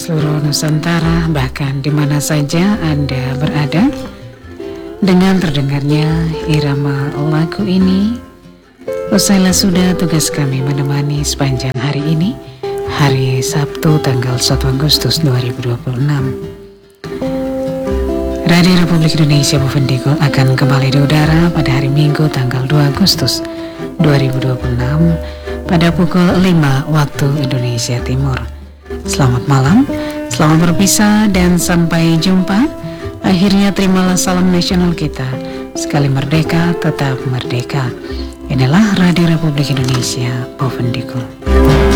seluruh Nusantara, bahkan di mana saja Anda berada. Dengan terdengarnya irama lagu ini, usailah sudah tugas kami menemani sepanjang hari ini, hari Sabtu tanggal 1 Agustus 2026. Radio Republik Indonesia Bovendikul akan kembali di udara pada hari Minggu tanggal 2 Agustus 2026 pada pukul 5 waktu Indonesia Timur. Selamat malam, selamat berpisah dan sampai jumpa. Akhirnya terimalah salam nasional kita. Sekali merdeka, tetap merdeka. Inilah Radio Republik Indonesia Bovendikul.